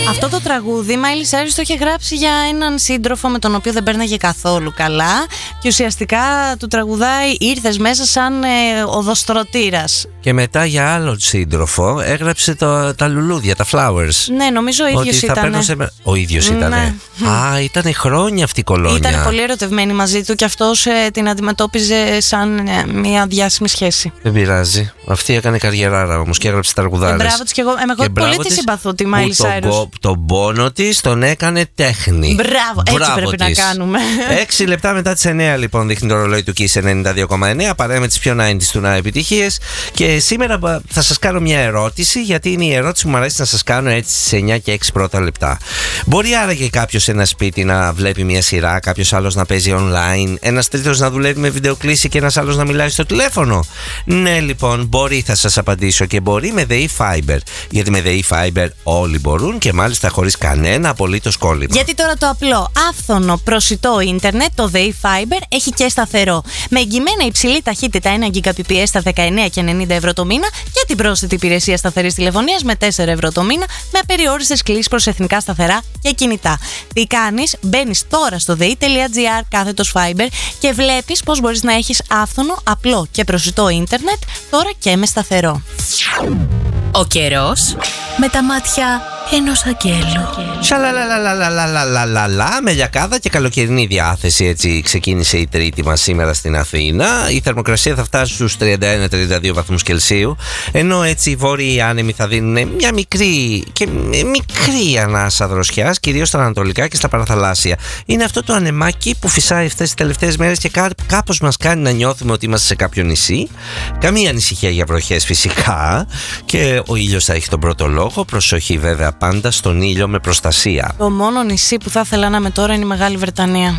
Αυτό το τραγούδι Miley Cyrus το είχε γράψει για έναν σύντροφο με τον οποίο δεν πέρναγε καθόλου καλά και ουσιαστικά του τραγουδάει «Ήρθες μέσα σαν οδοστρωτήρας». Και μετά για άλλο σύντροφο έγραψε τα λουλούδια, τα flowers. Ναι, νομίζω ο ίδιος ήταν. Ο ίδιος ήταν. Ναι. Α, ήταν χρόνια αυτή η κολόνια. Ήταν πολύ ερωτευμένη μαζί του και αυτός την αντιμετώπιζε σαν μια διάσημη σχέση. Δεν πειράζει. Αυτή έκανε καριεράρα όμως και έγραψε τραγουδάρες. Μπράβο της και εγώ πολύ τη συμπαθώ τη Miley Cyrus. Τον πόνο της τον έκανε τέχνη. Μπράβο, έτσι πρέπει να κάνουμε. 6 λεπτά μετά τις 9 λοιπόν δείχνει το ρολόι του Kiss 92,9. Παρέμε τις πιο 90's του επιτυχίες. Και σήμερα θα σας κάνω μια ερώτηση, γιατί είναι η ερώτηση που μου αρέσει να σας κάνω έτσι στις 9 και 6 πρώτα λεπτά. Μπορεί άραγε κάποιος σε ένα σπίτι να βλέπει μια σειρά, κάποιος άλλος να παίζει online, ένας τρίτος να δουλεύει με βιντεοκλήση και ένας άλλος να μιλάει στο τηλέφωνο? Ναι, λοιπόν, μπορεί, θα σας απαντήσω, και μπορεί με ΔΕΗ Fiber. Γιατί με ΔΕΗ Fiber όλοι μπορούν και μάλιστα χωρίς κανένα απολύτως κόλλημα. Γιατί τώρα το απλό, άφθονο, προσιτό ίντερνετ, το ΔΕΗ Fiber, έχει και σταθερό. Με εγγυημένα υψηλή ταχύτητα 1 Gbps στα 19,90 € το μήνα και την πρόσθετη υπηρεσία σταθερής τηλεφωνίας με 4 € το μήνα, με απεριόριστες κλήσεις προς εθνικά σταθερά και κινητά. Τι κάνεις? Μπαίνεις τώρα στο dei.gr/Fiber και βλέπεις πώς μπορείς να έχεις άφθονο, απλό και προσιτό ίντερνετ τώρα και με σταθερό. Ο καιρός με τα μάτια ενός αγγέλου. Σαλαλαλαλαλαλαλαλα, με λιακάδα και καλοκαιρινή διάθεση. Έτσι ξεκίνησε η Τρίτη μας σήμερα στην Αθήνα. Η θερμοκρασία θα φτάσει στους 31-32 βαθμούς Κελσίου, ενώ έτσι οι βόρειοι άνεμοι θα δίνουν μια μικρή ανάσα δροσιάς, κυρίως στα ανατολικά και στα παραθαλάσσια. Είναι αυτό το ανεμάκι που φυσάει αυτές τις τελευταίες μέρες και κάπως μας κάνει να νιώθουμε ότι είμαστε σε κάποιο νησί. Καμία ανησυχία για βροχές φυσικά, και ο ήλιος θα έχει τον πρώτο λόγο. Προσοχή βέβαια πάντα στον ήλιο με προστασία. Το μόνο νησί που θα ήθελα να είμαι τώρα είναι η Μεγάλη Βρετανία.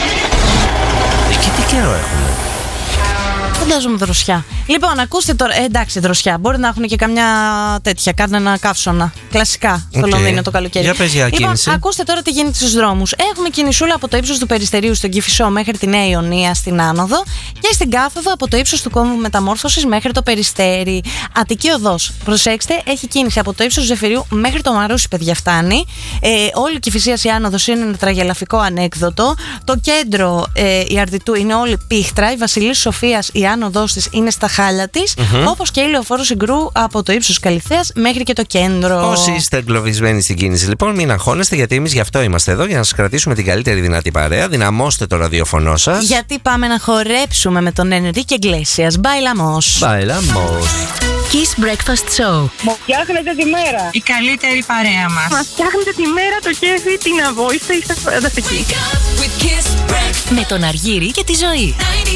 Εκεί τι καιρό έχουμε? Φαντάζομαι δροσιά. Λοιπόν, ακούστε τώρα. Εντάξει, δροσιά. Μπορεί να έχουν και καμιά τέτοια, κανένα καύσωνα. Κλασικά στο Λονδίνο το καλοκαίρι. Για πες για κίνηση. Λοιπόν, ακούστε τώρα τι γίνεται στους δρόμους. Έχουμε κινησούλα από το ύψος του Περιστερίου στον Κηφισό μέχρι τη Νέα Ιωνία στην Άνοδο και στην Κάθοδο από το ύψος του κόμβου Μεταμόρφωσης μέχρι το Περιστέρι. Αττική Οδός. Προσέξτε, έχει κίνηση από το ύψος του Ζεφυριού μέχρι το Μαρούσι, παιδιά, φτάνει. Όλη η Κηφισίας η Άνοδος είναι ένα τραγελαφικό ανέκδοτο. Το κέντρο η Αρδιτού είναι όλη πίχτρα. Η Βασιλής Σοφίας η άνοδός της είναι στα χάλια της, όπως και η Λεωφόρο Συγκρού από το ύψος Καλυθέας μέχρι και το κέντρο. Όσοι είστε εγκλωβισμένοι στην κίνηση, λοιπόν, μην αγχώνεστε, γιατί εμείς γι' αυτό είμαστε εδώ, για να σας κρατήσουμε την καλύτερη δυνατή παρέα. Δυναμώστε το ραδιοφωνό σας. Γιατί πάμε να χορέψουμε με τον Ενρίκε Γκλέσιας. Bailamos. Kiss Breakfast Show. Μου φτιάχνετε τη μέρα. Η καλύτερη παρέα μας. Μας φτιάχνετε τη μέρα, το κέφι, την αβόηστα, είστε φανταστικοί. Με τον Αργύρη και τη Ζωή.